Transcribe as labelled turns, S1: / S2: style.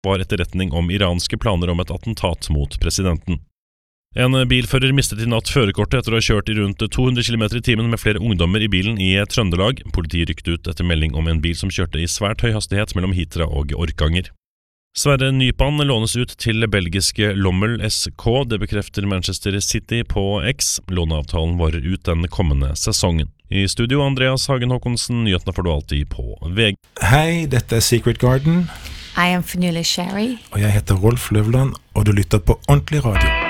S1: var etterretning om iranske planer om et attentat mot presidenten. En bilfører mistet i natt førerkortet etter å ha kjørt i rundt 200 km i timen med flere ungdommer i bilen i Trøndelag. Politiet rykket ut etter melding om en bil som kjørte i svært høy hastighet mellom Hitra og Orkanger. Sverre Nypan lånes ut til belgiske Lommel SK, det bekrefter Manchester City på X. Låneavtalen varer ut den kommende sesongen. I studio Andreas Hagen Håkonsen, nyhetene får du alltid på VG.
S2: Hei, dette Secret Garden.
S3: I am Fenula Sherry.
S2: Og jeg heter Rolf Løvland, og du lytter på Ordentlig Radio.